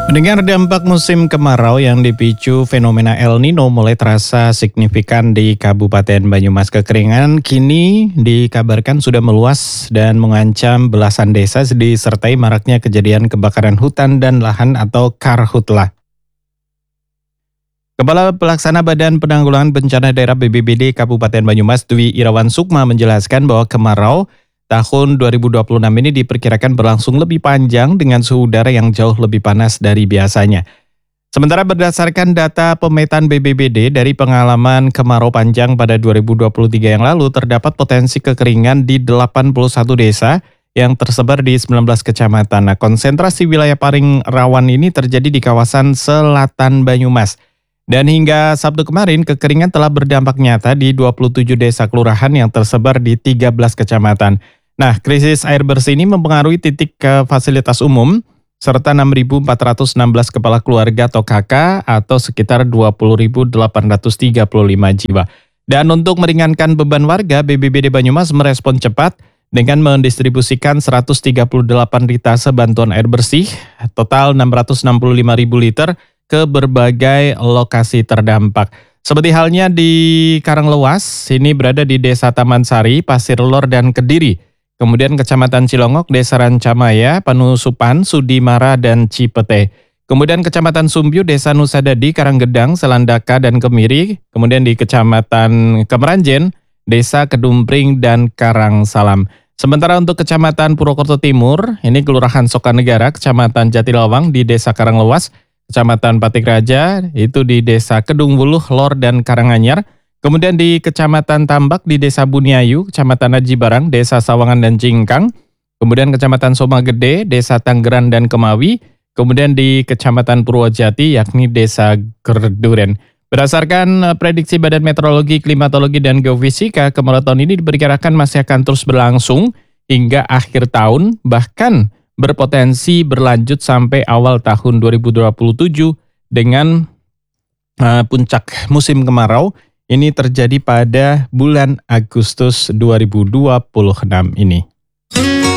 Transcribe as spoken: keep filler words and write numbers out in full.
Mendengar dampak musim kemarau yang dipicu fenomena El Nino mulai terasa signifikan di Kabupaten Banyumas. Kekeringan kini dikabarkan sudah meluas dan mengancam belasan desa disertai maraknya kejadian kebakaran hutan dan lahan atau karhutlah. Kepala Pelaksana Badan Penanggulangan Bencana Daerah B B B D Kabupaten Banyumas Dwi Irawan Sukma menjelaskan bahwa kemarau tahun dua ribu dua puluh enam ini diperkirakan berlangsung lebih panjang dengan suhu udara yang jauh lebih panas dari biasanya. Sementara berdasarkan data pemetaan B B B D dari pengalaman kemarau panjang pada dua ribu dua puluh tiga yang lalu, terdapat potensi kekeringan di delapan puluh satu desa yang tersebar di sembilan belas kecamatan. Nah, konsentrasi wilayah paling rawan ini terjadi di kawasan selatan Banyumas. Dan hingga Sabtu kemarin, kekeringan telah berdampak nyata di dua puluh tujuh desa kelurahan yang tersebar di tiga belas kecamatan. Nah, krisis air bersih ini mempengaruhi titik ke fasilitas umum, serta enam ribu empat ratus enam belas kepala keluarga atau K K atau sekitar dua puluh ribu delapan ratus tiga puluh lima jiwa. Dan untuk meringankan beban warga, B B B D Banyumas merespon cepat dengan mendistribusikan seratus tiga puluh delapan ritase bantuan air bersih, total enam ratus enam puluh lima ribu liter, ke berbagai lokasi terdampak. Seperti halnya di Karanglewas, ini berada di Desa Taman Sari, Pasir Lor, dan Kediri. Kemudian Kecamatan Cilongok, Desa Rancamaya, Panusupan, Sudimara, dan Cipete. Kemudian Kecamatan Sumbiu, Desa Nusadadi, Karanggedang, Selandaka, dan Kemiri. Kemudian di Kecamatan Kemeranjen, Desa Kedumpring, dan Karangsalam. Sementara untuk Kecamatan Purwokerto Timur, ini Kelurahan Sokanegara, Kecamatan Jatilawang di Desa Karanglewas, Kecamatan Patik Raja, itu di Desa Kedung Wuluh, Lor, dan Karanganyar. Kemudian di Kecamatan Tambak di Desa Buniayu, Kecamatan Aji Barang, Desa Sawangan dan Cingkang. Kemudian Kecamatan Somagede, Desa Tanggeran dan Kemawi. Kemudian di Kecamatan Purwojati, yakni Desa Gerduren. Berdasarkan prediksi Badan Meteorologi, Klimatologi, dan Geofisika, kemarau tahun ini diperkirakan masih akan terus berlangsung hingga akhir tahun, bahkan berpotensi berlanjut sampai awal tahun dua ribu dua puluh tujuh dengan uh, puncak musim kemarau ini terjadi pada bulan Agustus dua ribu dua puluh enam ini.